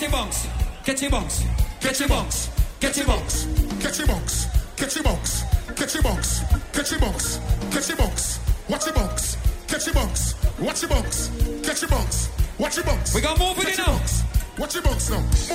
your bunks. Get your bunks. Get your bunks. Get your bunks. Get your bunks. Get your bunks. Get your bunks. Get your bunks. Get your bunks. Watch your bunks. Get your bunks. Watch your bunks. Get your bunks. Watch your bunks. We got more for you now. Watch your bunks now.